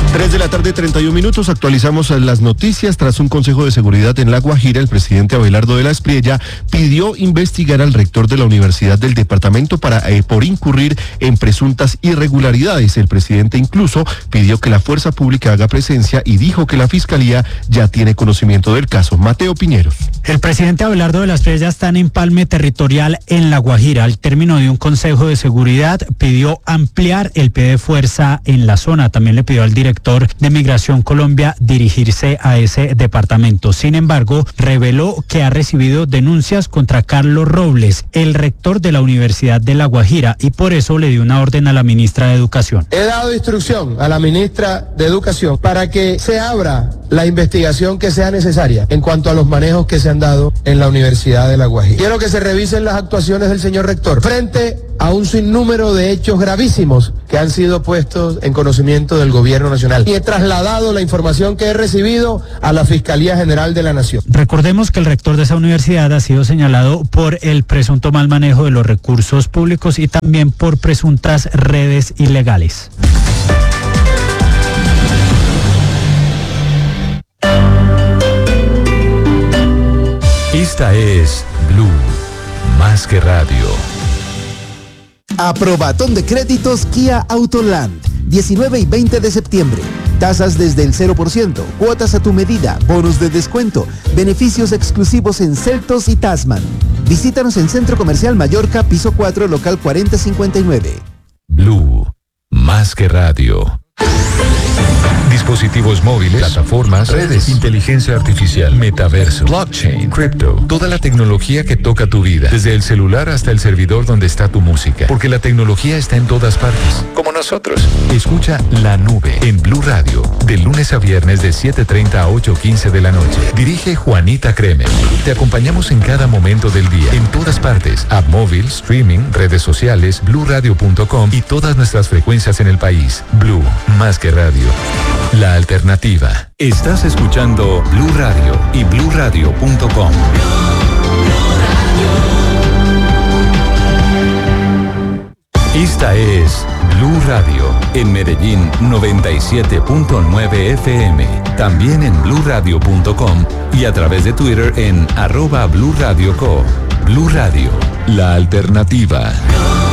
3:31 p.m. Actualizamos las noticias. Tras un consejo de seguridad en La Guajira, el presidente Abelardo de la Espriella pidió investigar al rector de la Universidad del departamento por incurrir en presuntas irregularidades. El presidente incluso pidió que la fuerza pública haga presencia y dijo que la fiscalía ya tiene conocimiento del caso. Mateo Piñeros. El presidente Abelardo de la Espriella está en empalme territorial en La Guajira. Al término de un consejo de seguridad pidió ampliar el pie de fuerza en la zona. También le pidió al director de Migración Colombia dirigirse a ese departamento. Sin embargo, reveló que ha recibido denuncias contra Carlos Robles, el rector de la Universidad de La Guajira, y por eso le dio una orden a la ministra de Educación. He dado instrucción a la ministra de Educación para que se abra la investigación que sea necesaria en cuanto a los manejos que se han dado en la Universidad de La Guajira. Quiero que se revisen las actuaciones del señor rector frente a un sinnúmero de hechos gravísimos que han sido puestos en conocimiento del gobierno nacional. Y he trasladado la información que he recibido a la Fiscalía General de la Nación. Recordemos que el rector de esa universidad ha sido señalado por el presunto mal manejo de los recursos públicos y también por presuntas redes ilegales. Esta es Blue, más que radio. Aprobatón de créditos Kia Autoland, 19 y 20 de septiembre. Tasas desde el 0%, cuotas a tu medida, bonos de descuento, beneficios exclusivos en Celtos y Tasman. Visítanos en Centro Comercial Mallorca, piso 4, local 4059. Blue, más que radio. Dispositivos móviles, plataformas, redes, inteligencia artificial, metaverso, blockchain, cripto, toda la tecnología que toca tu vida, desde el celular hasta el servidor donde está tu música, porque la tecnología está en todas partes, como nosotros. Escucha La Nube en Blue Radio, de lunes a viernes de 7:30 a 8:15 de la noche. Dirige Juanita Kremer. Te acompañamos en cada momento del día, en todas partes, app móvil, streaming, redes sociales, bluradio.com y todas nuestras frecuencias en el país. Blue, más que radio. La alternativa. Estás escuchando Blue Radio y bluradio.com. Esta es Blue Radio, en Medellín 97.9 FM, también en bluradio.com y a través de Twitter en @BlueRadioCo. Blue Radio, la alternativa.